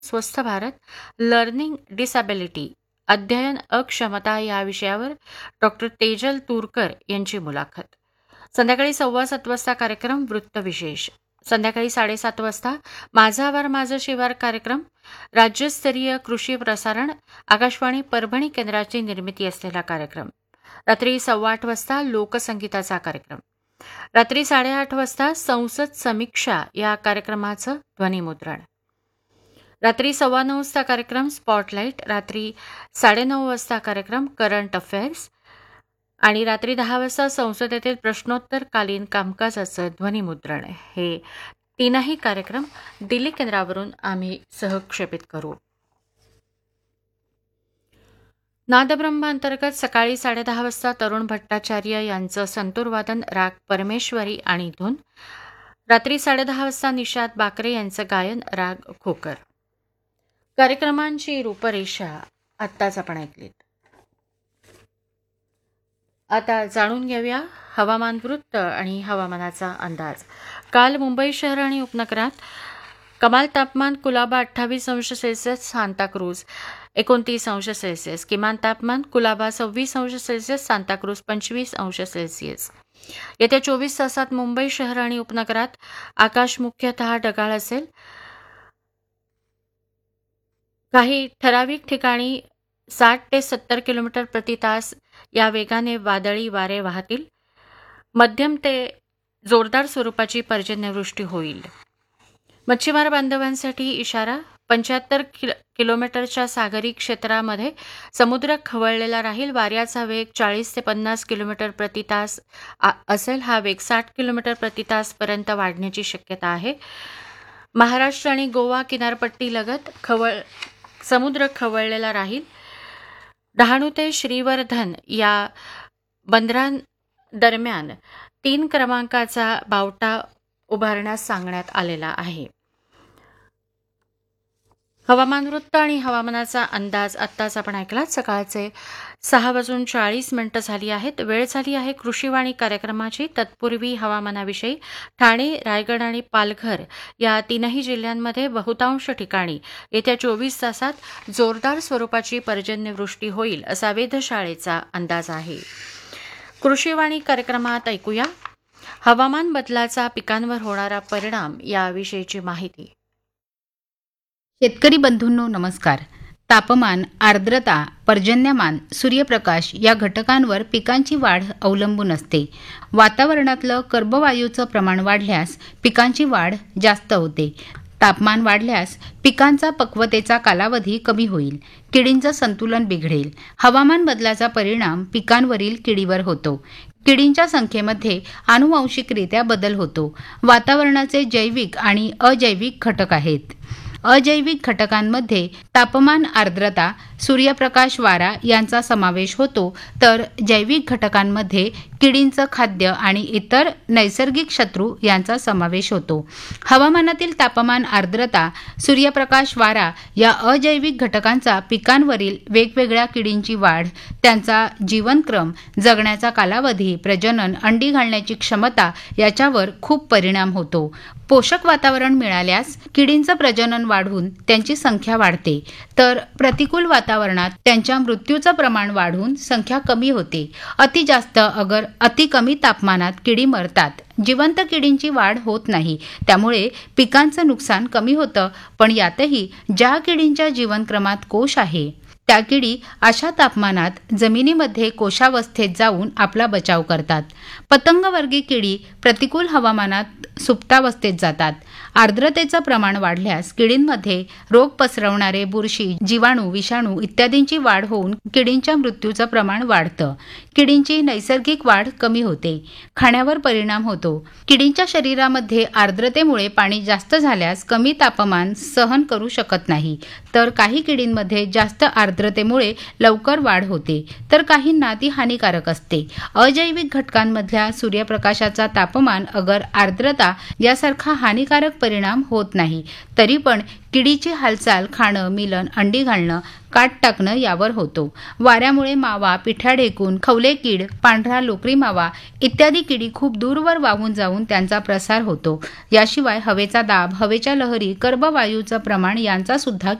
स्वस्थ Bharat learning disability अध्ययन अक्षमता या विषयावर डॉक्टर तेजल तूरकर यांची मुलाखत. संध्याकाळी 7:15 वाजता कार्यक्रम वृत्तविशेष. संध्याकाळी 7:30 वाजता माझा आवार माझं शिवार कार्यक्रम. राज्यस्तरीय कृषी प्रसारण आकाशवाणी परभणी केंद्राची निर्मिती असलेला कार्यक्रम. रात्री 8:15 वाजता लोकसंगीताचा कार्यक्रम. रात्री 8:30 वाजता संसद समीक्षा या कार्यक्रमाचं ध्वनिमुद्रण. रात्री 9:15 वाजता कार्यक्रम स्पॉटलाईट. रात्री 9:30 वाजता कार्यक्रम करंट अफेअर्स आणि रात्री 10 वाजता संसदेतील प्रश्नोत्तरकालीन कामकाजाचं ध्वनिमुद्रण. हे तीनही कार्यक्रम दिल्ली केंद्रावरून आम्ही सहक्षेपित करू. नादब्रह्म अंतर्गत सकाळी 10:30 वाजता तरुण भट्टाचार्य यांचं संतूरवादन राग परमेश्वरी आणि धून. रात्री 10:30 वाजता निषाद बाकरे यांचं गायन राग खोकर. कार्यक्रमांची रूपरेषा आत्ताच आपण ऐकलीत. आता जाणून घेऊया हवामान वृत्त आणि हवामानाचा अंदाज. काल मुंबई शहर आणि उपनगरात कमाल तापमान कुलाबा 28 अंश सेल्सिअस, सांताक्रूज 29 अंश सेल्सिअस. किमान तापमान कुलाबा 26 अंश सेल्सिअस, सांताक्रूज 25 अंश सेल्सिअस. येत्या 24 तासात मुंबई शहर आणि उपनगरात आकाश मुख्यतः ढगाळ असेल. काही ठराविक ठिकाणी 60 ते 70 किलोमीटर प्रति तास या वेगाने वादळी वारे वाहतील. मध्यम ते जोरदार स्वरूपाची पर्जन्यवृष्टी होईल. मच्छीमार बांधवांसाठी इशारा. 75 किलोमीटरच्या सागरी क्षेत्रामध्ये समुद्र खवळलेला राहील. वाऱ्याचा वेग 40 ते 50 किलोमीटर प्रति तास असेल. हा वेग 60 किलोमीटर प्रति तासपर्यंत वाढण्याची शक्यता आहे. महाराष्ट्र आणि गोवा किनारपट्टी लगत समुद्र खवळलेला राहील. डहाणू ते श्रीवर्धन या बंदरांदरम्यान 3 क्रमांकाचा बावटा उभारण्यास सांगण्यात आलेला आहे. हवामान वृत्त आणि हवामानाचा अंदाज आत्ताच आपण ऐकला. सकाळचे 6:40 झाली आहेत. वेळ झाली आहे कृषीवाणी कार्यक्रमाची. तत्पूर्वी हवामानाविषयी ठाणे, रायगड आणि पालघर या तीनही जिल्ह्यांमध्ये बहुतांश ठिकाणी येत्या 24 तासात जोरदार स्वरूपाची पर्जन्यवृष्टी होईल असा वेधशाळेचा अंदाज आहे. कृषीवाणी कार्यक्रमात ऐकूया हवामान बदलाचा पिकांवर होणारा परिणाम याविषयीची माहिती. शेतकरी बंधूंनो नमस्कार. तापमान, आर्द्रता, पर्जन्यमान, सूर्यप्रकाश या घटकांवर पिकांची वाढ अवलंबून असते. वातावरणातलं कर्बवायूचं प्रमाण वाढल्यास पिकांची वाढ जास्त होते. तापमान वाढल्यास पिकांचा पक्वतेचा कालावधी कमी होईल. किडींचं संतुलन बिघडेल. हवामान बदलाचा परिणाम पिकांवरील किडीवर होतो. किडींच्या संख्येमध्ये आनुवंशिकरित्या बदल होतो. वातावरणाचे जैविक आणि अजैविक घटक आहेत. अजैविक घटकांमध्ये तापमान, आर्द्रता, सूर्यप्रकाश, वारा यांचा समावेश होतो, तर जैविक घटकांमध्ये किडींचं खाद्य आणि इतर नैसर्गिक शत्रू यांचा समावेश होतो. हवामानातील तापमान, आर्द्रता, सूर्यप्रकाश, वारा या अजैविक घटकांचा पिकांवरील वेगवेगळ्या किडींची वाढ, त्यांचा जीवनक्रम, जगण्याचा कालावधी, प्रजनन, अंडी घालण्याची क्षमता याच्यावर खूप परिणाम होतो. पोषक वातावरण मिळाल्यास किडींचं प्रजनन वाढून त्यांची संख्या वाढते, तर प्रतिकूल वातावरणात त्यांच्या मृत्यूचं प्रमाण वाढून संख्या कमी होते. अति जास्त अति कमी तापमानात किडी मरतात. जिवंत किडींची वाढ होत नाही. त्यामुळे पिकांचं नुकसान कमी होतं. पण यातही ज्या किडींच्या जीवनक्रमात कोश आहे त्या किडी अशा तापमानात जमिनीमध्ये कोशावस्थेत जाऊन आपला बचाव करतात. पतंगवर्गीय किडी प्रतिकूल हवामानात सुप्तावस्थेत जातात. आर्द्रतेचं प्रमाण वाढल्यास किडींमध्ये रोग पसरवणारे बुरशी, जीवाणू, विषाणू इत्यादींची वाढ होऊन किडींच्या मृत्यूचं प्रमाण वाढतं. किडींची नैसर्गिक वाढ कमी होते. खाण्यावर परिणाम होतो. किडींच्या शरीरामध्ये आर्द्रतेमुळे पाणी जास्त झाल्यास कमी तापमान सहन करू शकत नाही, तर काही किडींमध्ये जास्त आर्द्रतेमुळे लवकर वाढ होते, तर काहींना ती हानिकारक असते. अजैविक घटकांमधल्या सूर्यप्रकाशाचा तापमान, आर्द्रता यासारखा हानिकारक परिणाम होत नाही. तरी पण किडीची हालचाल, खाणं, मिलन, अंडी घालणं, काट टाकणं यावर होतो. वाऱ्यामुळे मावा, पिठा ढेकून, खवले कीड, पांढरा लोकरी मावा इत्यादी किडी खूप दूरवर वाहून जाऊन त्यांचा प्रसार होतो. याशिवाय हवेचा दाब, हवेच्या लहरी, कर्बवायूचं प्रमाण यांचा सुद्धा